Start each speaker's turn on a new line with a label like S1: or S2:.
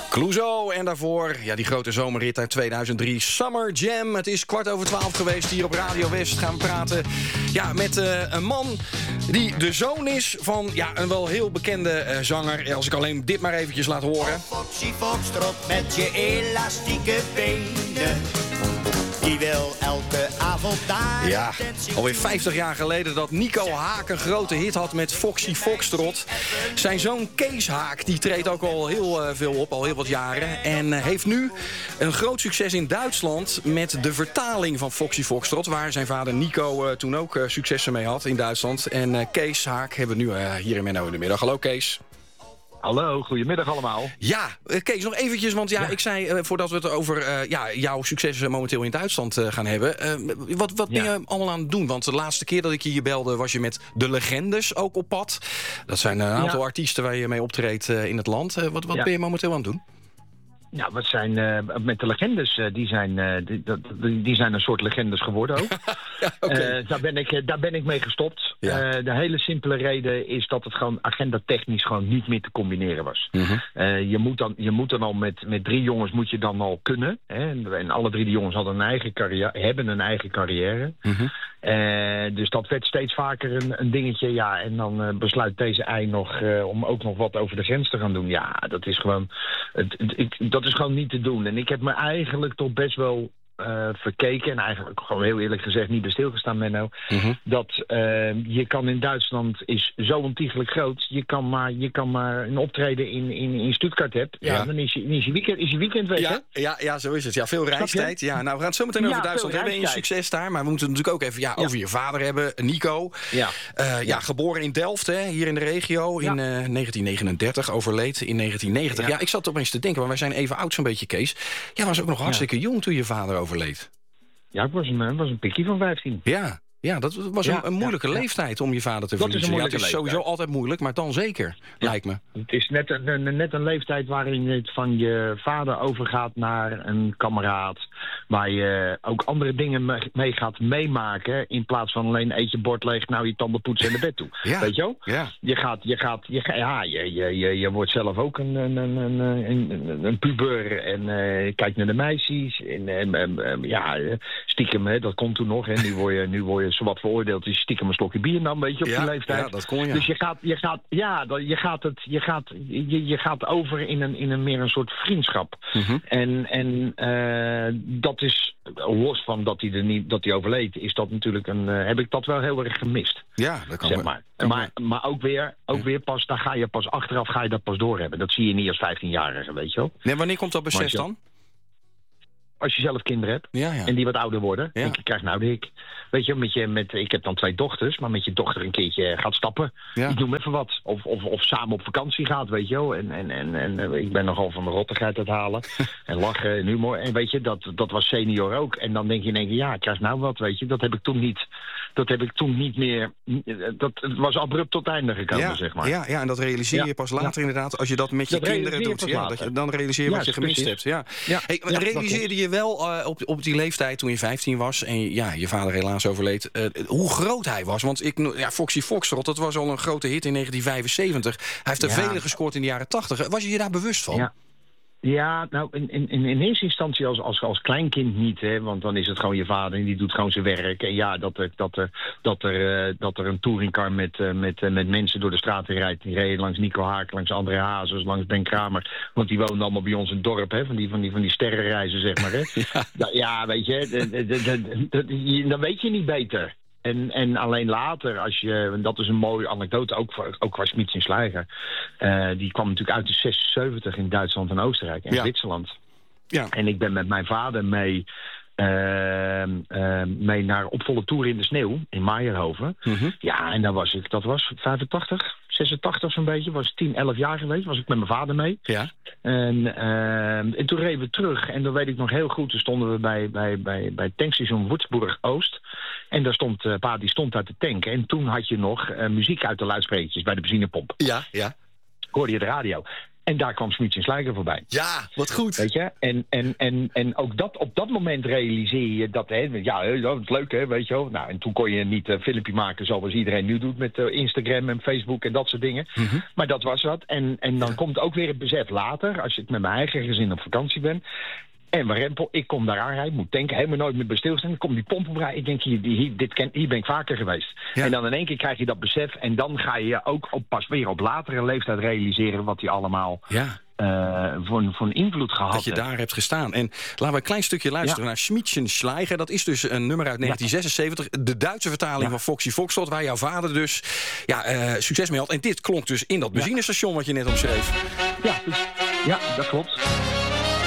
S1: Clouseau en daarvoor, ja, die grote zomerrit uit 2003, Summer Jam. Het is 11:15 geweest hier op Radio West. Gaan we praten met een man die de zoon is van een wel heel bekende zanger. Als ik alleen dit maar eventjes laat horen.
S2: Foxy Foxtrot met je elastieke benen. Die wil elke avond daar.
S1: Ja, alweer 50 jaar geleden dat Nico Haak een grote hit had met Foxy Foxtrot. Zijn zoon Kees Haak, die treedt ook al heel veel op, al heel wat jaren. En heeft nu een groot succes in Duitsland met de vertaling van Foxy Foxtrot. Waar zijn vader Nico toen ook successen mee had in Duitsland. En Kees Haak hebben we nu hier in Menno in de middag. Hallo Kees.
S3: Hallo, goedemiddag allemaal.
S1: Ja, Kees, nog eventjes, want ik zei voordat we het over jouw successen momenteel in Duitsland gaan hebben. Wat ben je allemaal aan het doen? Want de laatste keer dat ik je hier belde was je met de Legendes ook op pad. Dat zijn een aantal artiesten waar je mee optreedt in het land. Wat ben je momenteel aan het doen?
S3: Ja, wat zijn met de Legendes, die zijn een soort Legendes geworden ook. Okay. Daar ben ik mee gestopt. Ja. De hele simpele reden is dat het gewoon agenda-technisch gewoon niet meer te combineren was. Mm-hmm. Je moet dan al met 3 jongens moet je dan al kunnen. Hè? En alle 3 de jongens hebben een eigen carrière. Mm-hmm. Dus dat werd steeds vaker een dingetje. Ja, en dan besluit deze ei nog om ook nog wat over de grens te gaan doen. Ja, dat is gewoon... Dat is gewoon niet te doen. En ik heb me eigenlijk toch best wel verkeken... en eigenlijk gewoon heel eerlijk gezegd niet bij stilgestaan, Menno... Mm-hmm. Dat je kan in Duitsland is zo ontiegelijk groot... Je kan maar een optreden in Stuttgart hebben... Ja, dan is je weekend weg,
S1: ja, zo is het. Ja, veel reistijd. Ja, nou, we gaan het zo meteen over Duitsland hebben en je succes daar... maar we moeten het natuurlijk ook even over je vader hebben, Nico. Geboren in Delft, hè, hier in de regio... in 1939, overleed in 1990. Ja, ik zat opeens te denken, maar wij zijn even oud zo'n beetje, Kees. Jij was ook nog hartstikke jong toen je vader overleed.
S3: Ja, ik was een pikkie van 15.
S1: Ja, dat was een moeilijke leeftijd om je vader te verliezen. Het is sowieso altijd moeilijk, maar dan zeker, lijkt me.
S3: Het is net een leeftijd waarin het van je vader overgaat naar een kameraad... waar je ook andere dingen mee gaat meemaken... in plaats van alleen eet je bord leeg, nou je tanden poetsen en naar bed toe. Ja. Weet je wel? Ja. Je wordt zelf ook een puber en kijkt naar de meisjes. En stiekem, dat komt toen nog. Hè. Nu word je zowat veroordeeld, dus stiekem een slokje bier dan, weet je, op die leeftijd.
S1: Ja, dat kon je.
S3: Dus je gaat over in een meer een soort vriendschap. Mm-hmm. En dat is, los van dat hij overleed, is dat natuurlijk heb ik dat wel heel erg gemist.
S1: Ja, dat kan
S3: zeg maar. Maar ook weer pas, daar ga je pas achteraf dat pas doorhebben. Dat zie je niet als 15-jarige, weet je wel.
S1: Nee, wanneer komt dat besef dan?
S3: Als je zelf kinderen hebt en die wat ouder worden, denk je, krijg nou de hik. Weet je, ik heb dan 2 dochters, maar met je dochter een keertje gaat stappen. Ja. Ik noem even wat. Of samen op vakantie gaat, weet je wel. En ik ben nogal van de rottigheid het halen. En lachen en humor. En weet je, dat was senior ook. En dan denk je, ja, krijg nou wat, weet je. Dat heb ik toen niet meer... Het was abrupt tot einde gekomen, zeg maar.
S1: Ja, en dat realiseer je pas later inderdaad. Als je dat met je kinderen doet. Dan realiseer je wat je gemist hebt. Ja. Hey, realiseerde je wel op die leeftijd toen je 15 was... en je vader helaas overleed, hoe groot hij was? Want Foxy Foxtrot, dat was al een grote hit in 1975. Hij heeft er vele gescoord in de jaren 80. Was je daar bewust van?
S3: Ja, nou, in eerste instantie als kleinkind niet, hè, want dan is het gewoon je vader en die doet gewoon zijn werk. En ja, dat er een touringcar met mensen door de straten rijdt. Die reden langs Nico Haak, langs André Hazes, langs Ben Kramer. Want die woonden allemaal bij ons in het dorp, hè, van die sterrenreizen, zeg maar. Hè. Ja, weet je, dan weet je niet beter. En alleen later, dat is een mooie anekdote, ook qua Schmitz en Schleicher. Die kwam natuurlijk uit de 76 in Duitsland en Oostenrijk en Zwitserland. Ja. En ik ben met mijn vader mee naar op volle toer in de sneeuw in Meijerhoven. Mm-hmm. Ja, en dat was 85, 86 zo'n beetje. Was 10, 11 jaar geweest. Was ik met mijn vader mee. Ja. En toen reden we terug. En dan weet ik nog heel goed. Toen stonden we bij het tankstation Würzburg-Oost. En daar stond pa, die stond uit de tank. En toen had je nog muziek uit de luidsprekertjes bij de benzinepomp.
S1: Ja.
S3: Hoorde je de radio. En daar kwam Schmiedchen Schleicher voorbij.
S1: Ja, wat goed.
S3: Weet je? En ook dat, op dat moment realiseer je dat, dat is leuk, hè, weet je wel. Nou, en toen kon je niet een filmpje maken zoals iedereen nu doet met Instagram en Facebook en dat soort dingen. Mm-hmm. Maar dat was wat. En dan komt ook weer het besef later, als ik met mijn eigen gezin op vakantie ben. En mijn rempel, ik kom daar aan, hij moet tanken, helemaal nooit meer bij stilstaan. Dan komt die pomp oprijden. Ik denk, hier ben ik vaker geweest. Ja. En dan in één keer krijg je dat besef. En dan ga je ook pas weer op latere leeftijd realiseren wat hij allemaal voor een invloed gehad heeft.
S1: Dat je daar hebt gestaan. En laten we een klein stukje luisteren naar Schmiedchen Schleicher. Dat is dus een nummer uit 1976. De Duitse vertaling van Foxy Foxtrot, waar jouw vader dus succes mee had. En dit klonk dus in dat benzinestation wat je net omschreef.
S3: Ja, dat klopt.